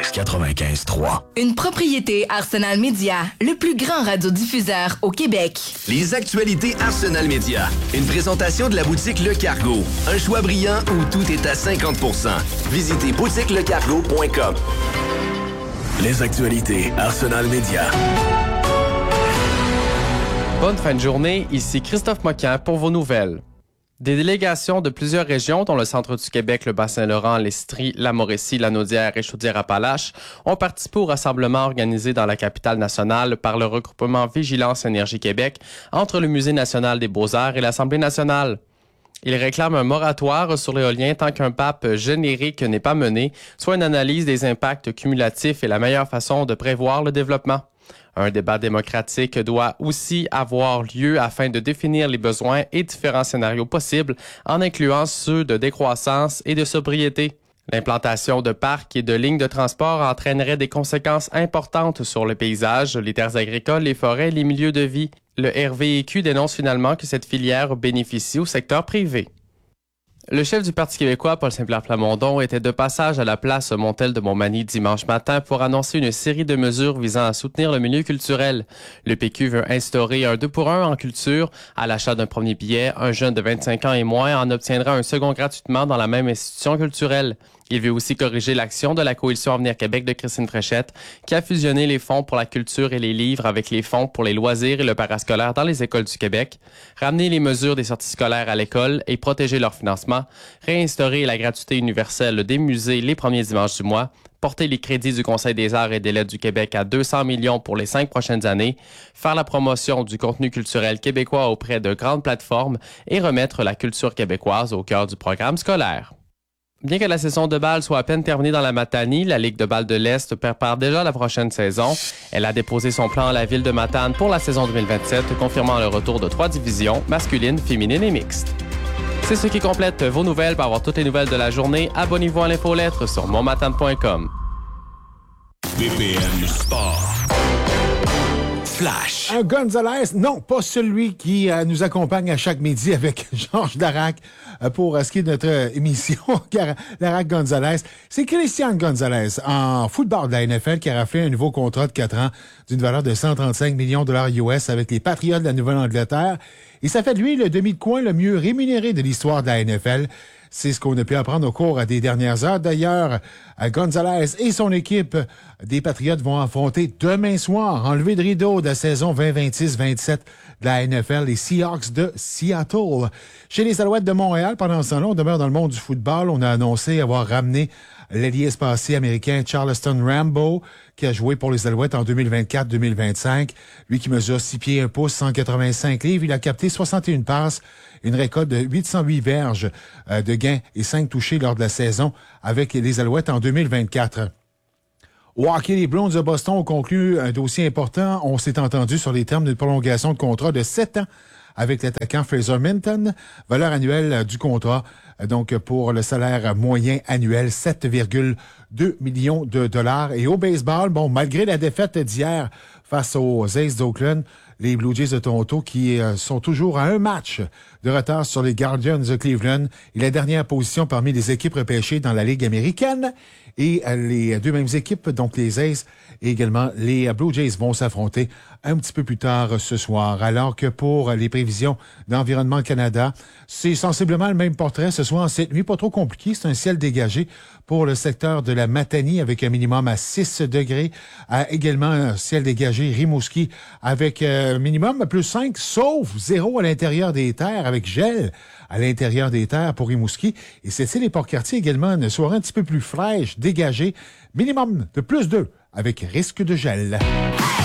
95.3. Une propriété Arsenal Media, le plus grand radiodiffuseur au Québec. Les actualités Arsenal Media. Une présentation de la boutique Le Cargo. Un choix brillant où tout est à 50%. Visitez boutiquelecargo.com. Les actualités Arsenal Media. Bonne fin de journée, ici Christophe Moquin pour vos nouvelles. Des délégations de plusieurs régions, dont le centre du Québec, le Bas-Saint-Laurent, l'Estrie, la Mauricie, la Naudière et Chaudière-Appalaches, ont participé au rassemblement organisé dans la capitale nationale par le regroupement Vigilance Énergie Québec entre le Musée national des beaux-arts et l'Assemblée nationale. Ils réclament un moratoire sur l'éolien tant qu'un pape générique n'est pas mené, soit une analyse des impacts cumulatifs et la meilleure façon de prévoir le développement. Un débat démocratique doit aussi avoir lieu afin de définir les besoins et différents scénarios possibles, en incluant ceux de décroissance et de sobriété. L'implantation de parcs et de lignes de transport entraînerait des conséquences importantes sur le paysage, les terres agricoles, les forêts et les milieux de vie. Le RVEQ dénonce finalement que cette filière bénéficie au secteur privé. Le chef du Parti québécois, Paul Saint-Pierre Plamondon, était de passage à la place Montel de Montmagny dimanche matin pour annoncer une série de mesures visant à soutenir le milieu culturel. Le PQ veut instaurer un 2-pour-1 en culture. À l'achat d'un premier billet, un jeune de 25 ans et moins en obtiendra un second gratuitement dans la même institution culturelle. Il veut aussi corriger l'action de la Coalition Avenir Québec de Christine Fréchette, qui a fusionné les fonds pour la culture et les livres avec les fonds pour les loisirs et le parascolaire dans les écoles du Québec, ramener les mesures des sorties scolaires à l'école et protéger leur financement, réinstaurer la gratuité universelle des musées les premiers dimanches du mois, porter les crédits du Conseil des arts et des lettres du Québec à 200 millions pour les 5 prochaines années, faire la promotion du contenu culturel québécois auprès de grandes plateformes et remettre la culture québécoise au cœur du programme scolaire. Bien que la saison de balle soit à peine terminée dans la Matanie, la Ligue de balle de l'Est prépare déjà la prochaine saison. Elle a déposé son plan à la ville de Matane pour la saison 2027, confirmant le retour de 3 divisions, masculines, féminines et mixtes. C'est ce qui complète vos nouvelles. Pour avoir toutes les nouvelles de la journée, abonnez-vous à l'infolettre sur monmatane.com. BPM Sport. Flash. Un Gonzalez, non, pas celui qui nous accompagne à chaque midi avec Georges Larac pour ce qui est de notre émission Larac Gonzalez. C'est Christian Gonzalez en football de la NFL qui a raflé un nouveau contrat de 4 ans d'une valeur de 135 millions de dollars US avec les Patriots de la Nouvelle-Angleterre. Et ça fait de lui le demi de coin le mieux rémunéré de l'histoire de la NFL. C'est ce qu'on a pu apprendre au cours des dernières heures. D'ailleurs, Gonzalez et son équipe des Patriots vont affronter demain soir, en levée de rideau de la saison 2026-27 de la NFL, les Seahawks de Seattle. Chez les Alouettes de Montréal, pendant ce temps-là, on demeure dans le monde du football. On a annoncé avoir ramené l'ailier espacé américain Charleston Rambo, qui a joué pour les Alouettes en 2024-2025. Lui qui mesure 6 pieds 1 pouce, 185 livres. Il a capté 61 passes, une récolte de 808 verges de gains et 5 touchés lors de la saison avec les Alouettes en 2024. Au hockey, les Bruins de Boston ont conclu un dossier important. On s'est entendu sur les termes d'une prolongation de contrat de 7 ans avec l'attaquant Fraser Minton. Valeur annuelle du contrat, donc pour le salaire moyen annuel, 7,2 millions de dollars. Et au baseball, bon, malgré la défaite d'hier face aux Aces d'Oakland, les Blue Jays de Toronto qui sont toujours à un match de retard sur les Guardians de Cleveland et la dernière position parmi les équipes repêchées dans la Ligue américaine. Et les deux mêmes équipes, donc les Aces et également les Blue Jays, vont s'affronter un petit peu plus tard ce soir. Alors que pour les prévisions d'Environnement Canada, c'est sensiblement le même portrait ce soir. Cette nuit, pas trop compliqué, c'est un ciel dégagé pour le secteur de la Matanie avec un minimum à 6 degrés. Également un ciel dégagé Rimouski avec minimum à plus 5, sauf 0 à l'intérieur des terres avec gel à l'intérieur des terres pour Rimouski. Et c'est les Port-Cartier également une soirée un petit peu plus fraîche, dégagée, minimum de plus 2 avec risque de gel.